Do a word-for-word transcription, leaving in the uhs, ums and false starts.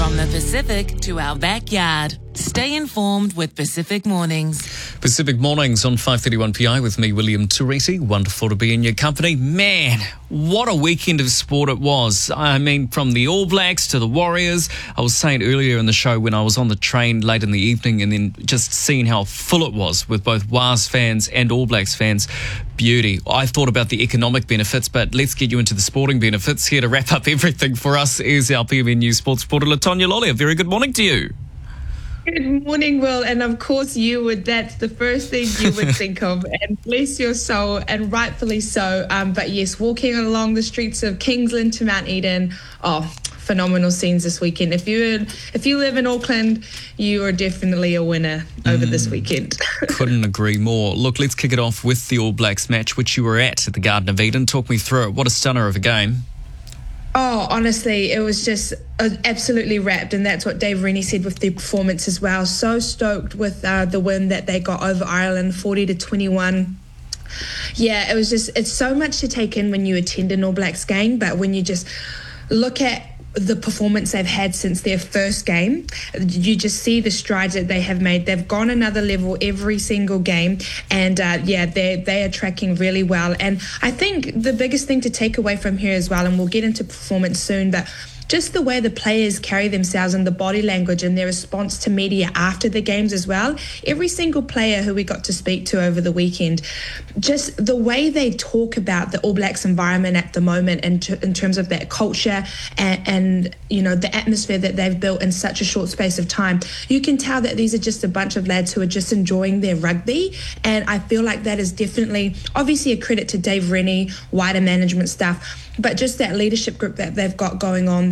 From the Pacific to our backyard. Stay informed with Pacific Mornings. Pacific Mornings on five thirty-one P I with me, William Tureti. Wonderful to be in your company. Man, what a weekend of sport it was. I mean, from the All Blacks to the Warriors. I was saying earlier in the show when I was on the train late in the evening and then just seeing how full it was with both Wars fans and All Blacks fans. Beauty. I thought about the economic benefits, but let's get you into the sporting benefits. Here to wrap up everything for us is our P M N News sports reporter, Latonya Lolley. Very good morning to you. Good morning, Will. And of course you would, that's the first thing you would think of. And bless your soul, and rightfully so. Um, but yes, walking along the streets of Kingsland to Mount Eden, oh, phenomenal scenes this weekend. If you if you live in Auckland, you are definitely a winner over mm, this weekend. Couldn't agree more. Look, let's kick it off with the All Blacks match, which you were at at the Garden of Eden. Talk me through it. What a stunner of a game. Oh, honestly, it was just uh, absolutely wrapped, and that's what Dave Rennie said with the performance as well. So stoked with uh, the win that they got over Ireland, forty to twenty-one. Yeah, it was just, it's so much to take in when you attend an All Blacks game, but when you just look at the performance they've had since their first game, you just see the strides that they have made. They've gone another level every single game, and uh, yeah, they they are tracking really well. And I think the biggest thing to take away from here as well, and we'll get into performance soon, but just the way the players carry themselves and the body language and their response to media after the games as well. Every single player who we got to speak to over the weekend, just the way they talk about the All Blacks environment at the moment in, t- in terms of that culture and, and, you know, the atmosphere that they've built in such a short space of time. You can tell that these are just a bunch of lads who are just enjoying their rugby. And I feel like that is definitely, obviously a credit to Dave Rennie, wider management staff, but just that leadership group that they've got going on.